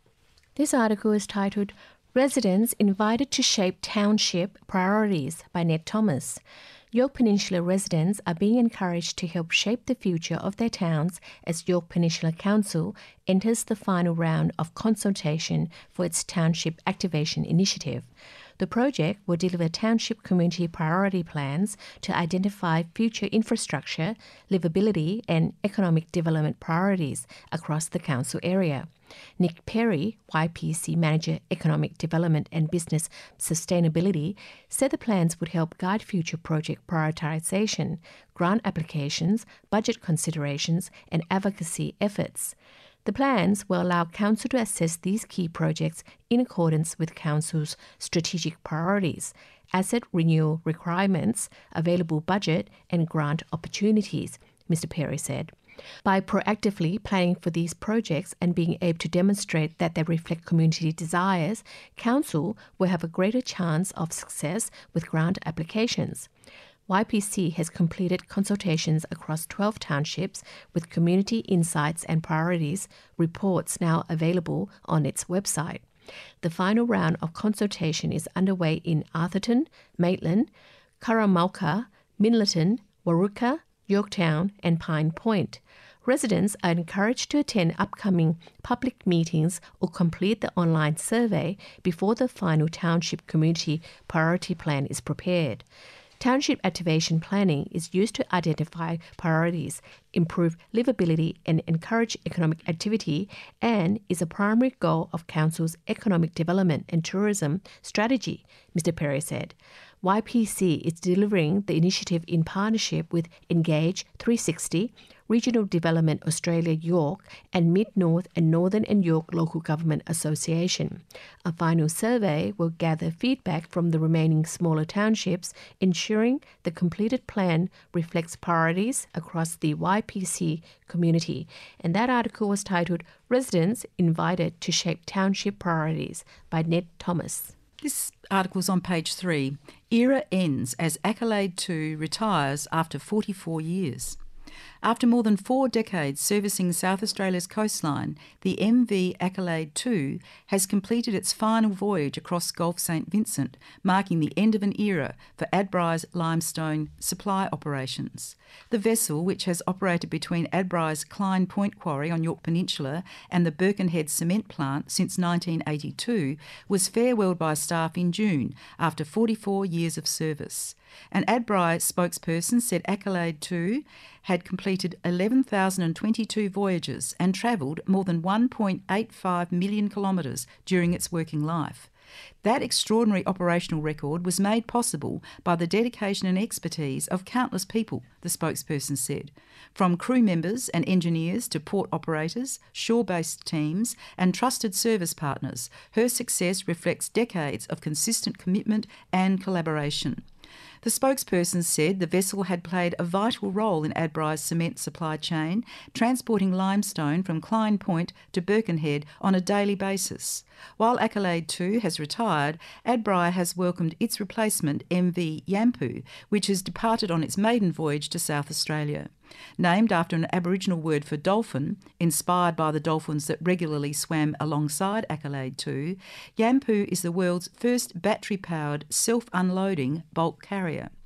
This article is titled Residents Invited to Shape Township Priorities by Ned Thomas. Yorke Peninsula residents are being encouraged to help shape the future of their towns as Yorke Peninsula Council enters the final round of consultation for its Township Activation Initiative. The project will deliver township community priority plans to identify future infrastructure, livability and economic development priorities across the council area. Nick Perry, Y P C Manager Economic Development and Business Sustainability, said the plans would help guide future project prioritisation, grant applications, budget considerations and advocacy efforts. The plans will allow Council to assess these key projects in accordance with Council's strategic priorities, asset renewal requirements, available budget and grant opportunities, Mister Perry said. By proactively planning for these projects and being able to demonstrate that they reflect community desires, Council will have a greater chance of success with grant applications. Y P C has completed consultations across twelve townships with community insights and priorities reports now available on its website. The final round of consultation is underway in Atherton, Maitland, Curramulka, Minlaton, Warooka, Yorktown and Pine Point. Residents are encouraged to attend upcoming public meetings or complete the online survey before the final Township Community Priority Plan is prepared. Township activation planning is used to identify priorities, improve livability and encourage economic activity, and is a primary goal of Council's economic development and tourism strategy, Mister Perry said. Y P C is delivering the initiative in partnership with Engage three sixty, Regional Development Australia Yorke, and Mid-North and Northern and Yorke Local Government Association. A final survey will gather feedback from the remaining smaller townships, ensuring the completed plan reflects priorities across the Y P C community. And that article was titled Residents Invited to Shape Township Priorities by Ned Thomas. This article is on page three. Era ends as Accolade two retires after forty-four years. After more than four decades servicing South Australia's coastline, the M V Accolade two has completed its final voyage across Gulf Saint Vincent, marking the end of an era for Adbri's limestone supply operations. The vessel, which has operated between Adbri's Klein Point Quarry on Yorke Peninsula and the Birkenhead Cement Plant since nineteen eighty-two, was farewelled by staff in June after forty-four years of service. An Adbri spokesperson said Accolade two had completed eleven thousand twenty-two voyages and travelled more than one point eight five million kilometres during its working life. That extraordinary operational record was made possible by the dedication and expertise of countless people, the spokesperson said. From crew members and engineers to port operators, shore-based teams and trusted service partners, her success reflects decades of consistent commitment and collaboration. The spokesperson said the vessel had played a vital role in Adbri's cement supply chain, transporting limestone from Klein Point to Birkenhead on a daily basis. While Accolade two has retired, Adbri has welcomed its replacement, M V Yampu, which has departed on its maiden voyage to South Australia. Named after an Aboriginal word for dolphin, inspired by the dolphins that regularly swam alongside Accolade two, Yampu is the world's first battery-powered, self-unloading bulk carrier.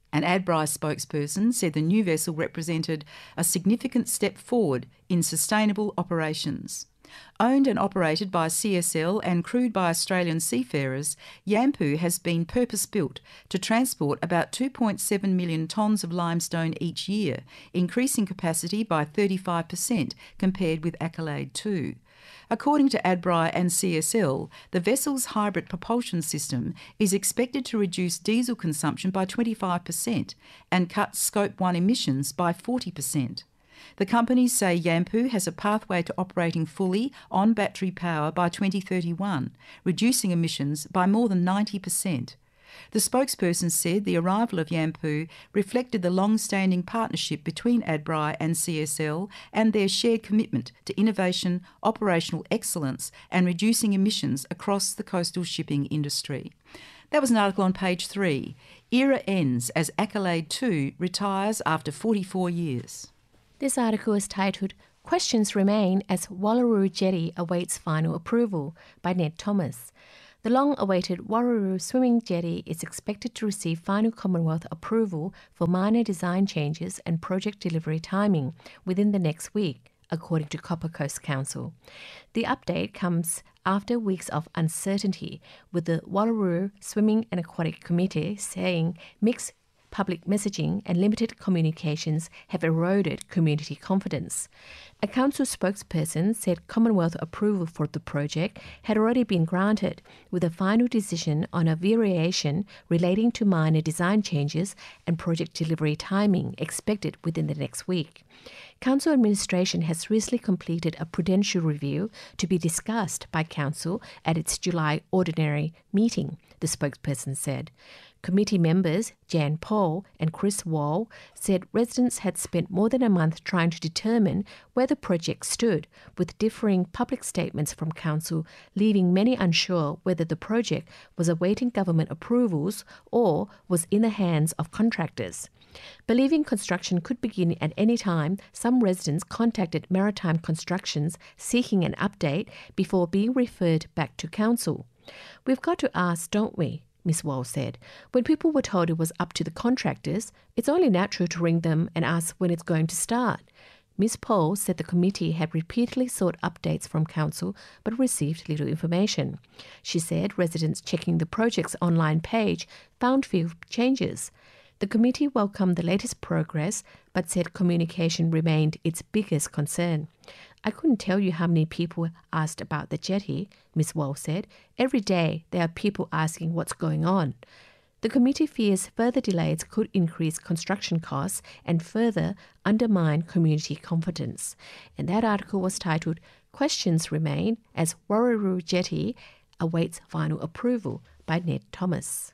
An Adbri spokesperson said the new vessel represented a significant step forward in sustainable operations. Owned and operated by C S L and crewed by Australian seafarers, Yampu has been purpose-built to transport about two point seven million tonnes of limestone each year, increasing capacity by thirty-five percent compared with Accolade two. According to Adbri and C S L, the vessel's hybrid propulsion system is expected to reduce diesel consumption by twenty-five percent and cut Scope one emissions by forty percent. The companies say Yampu has a pathway to operating fully on battery power by twenty thirty-one, reducing emissions by more than ninety percent. The spokesperson said the arrival of Yampu reflected the long-standing partnership between Adbri and C S L and their shared commitment to innovation, operational excellence and reducing emissions across the coastal shipping industry. That was an article on page three. Era ends as Accolade two retires after forty-four years. This article is titled Questions Remain as Wallaroo Jetty Awaits Final Approval by Ned Thomas. The long-awaited Wallaroo Swimming Jetty is expected to receive final Commonwealth approval for minor design changes and project delivery timing within the next week, according to Copper Coast Council. The update comes after weeks of uncertainty, with the Wallaroo Swimming and Aquatic Committee saying mixed public messaging and limited communications have eroded community confidence. A council spokesperson said Commonwealth approval for the project had already been granted, with a final decision on a variation relating to minor design changes and project delivery timing expected within the next week. Council administration has recently completed a prudential review to be discussed by Council at its July ordinary meeting, the spokesperson said. Committee members Jan Paul and Chris Wall said residents had spent more than a month trying to determine where the project stood, with differing public statements from Council leaving many unsure whether the project was awaiting government approvals or was in the hands of contractors. Believing construction could begin at any time, some residents contacted Maritime Constructions seeking an update before being referred back to Council. We've got to ask, don't we? Miss Wall said. When people were told it was up to the contractors, it's only natural to ring them and ask when it's going to start. Miss Paul said the committee had repeatedly sought updates from Council but received little information. She said residents checking the project's online page found few changes. The committee welcomed the latest progress but said communication remained its biggest concern. I couldn't tell you how many people asked about the jetty, Miss Wall said. Every day there are people asking what's going on. The committee fears further delays could increase construction costs and further undermine community confidence. And that article was titled Questions Remain as Wallaroo Jetty Awaits Final Approval by Ned Thomas.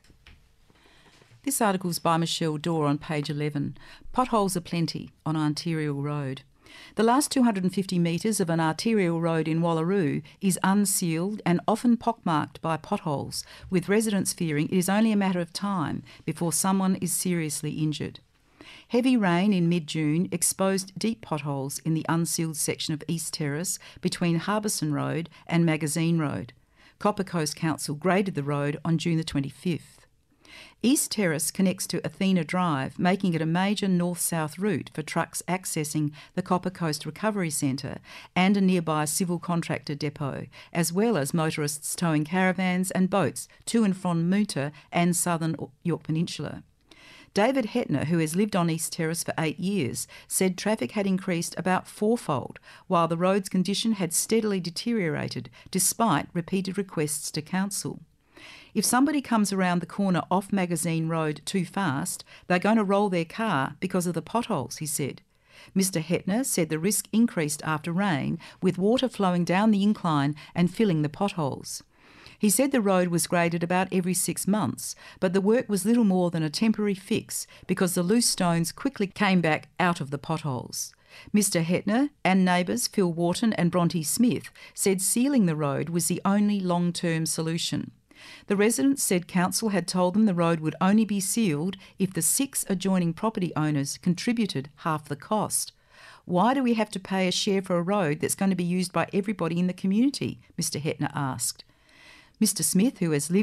This article is by Michelle Dorr on page eleven. Potholes are plenty on Arterial Road. The last two hundred fifty metres of an arterial road in Wallaroo is unsealed and often pockmarked by potholes, with residents fearing it is only a matter of time before someone is seriously injured. Heavy rain in mid-June exposed deep potholes in the unsealed section of East Terrace between Harbison Road and Magazine Road. Copper Coast Council graded the road on June the twenty-fifth. East Terrace connects to Athena Drive, making it a major north-south route for trucks accessing the Copper Coast Recovery Centre and a nearby civil contractor depot, as well as motorists towing caravans and boats to and from Moota and southern Yorke Peninsula. David Hetner, who has lived on East Terrace for eight years, said traffic had increased about fourfold, while the road's condition had steadily deteriorated despite repeated requests to council. If somebody comes around the corner off Magazine Road too fast, they're going to roll their car because of the potholes, he said. Mister Hetner said the risk increased after rain, with water flowing down the incline and filling the potholes. He said the road was graded about every six months, but the work was little more than a temporary fix because the loose stones quickly came back out of the potholes. Mister Hetner and neighbours Phil Wharton and Bronte Smith said sealing the road was the only long-term solution. The residents said council had told them the road would only be sealed if the six adjoining property owners contributed half the cost. Why do we have to pay a share for a road that's going to be used by everybody in the community? Mister Hetner asked. Mister Smith, who has lived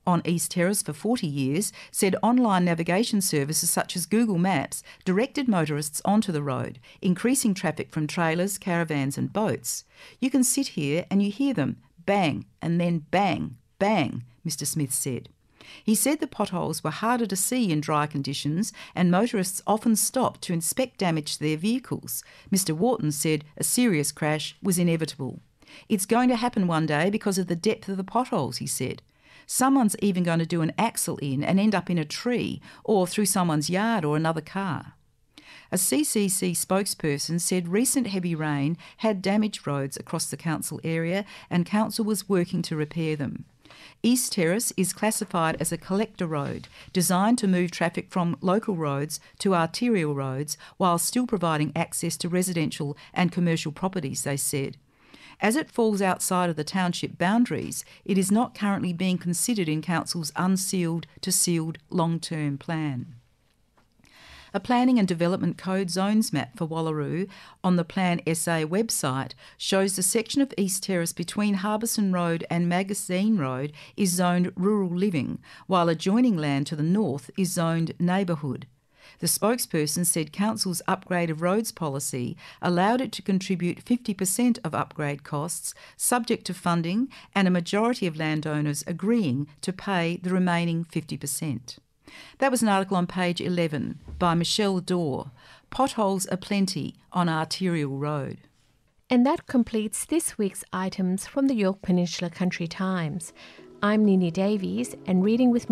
on East Terrace for forty years, said online navigation services such as Google Maps directed motorists onto the road, increasing traffic from trailers, caravans and boats. You can sit here and you hear them bang and then bang, bang, Mr Smith said. He said the potholes were harder to see in dry conditions and motorists often stopped to inspect damage to their vehicles. Mr Wharton said a serious crash was inevitable. It's going to happen one day because of the depth of the potholes, he said. Someone's even going to do an axle in and end up in a tree or through someone's yard or another car. A C C C spokesperson said recent heavy rain had damaged roads across the council area and council was working to repair them. East Terrace is classified as a collector road, designed to move traffic from local roads to arterial roads while still providing access to residential and commercial properties, they said. As it falls outside of the township boundaries, it is not currently being considered in Council's unsealed to sealed long-term plan. A Planning and Development Code zones map for Wallaroo on the Plan S A website shows the section of East Terrace between Harbison Road and Magazine Road is zoned rural living, while adjoining land to the north is zoned neighbourhood. The spokesperson said Council's upgrade of roads policy allowed it to contribute fifty percent of upgrade costs, subject to funding and a majority of landowners agreeing to pay the remaining fifty percent. That was an article on page eleven by Michelle Dorr. Potholes are plenty on Arterial Road. And that completes this week's items from the Yorke Peninsula Country Times. I'm Nini Davies, and reading with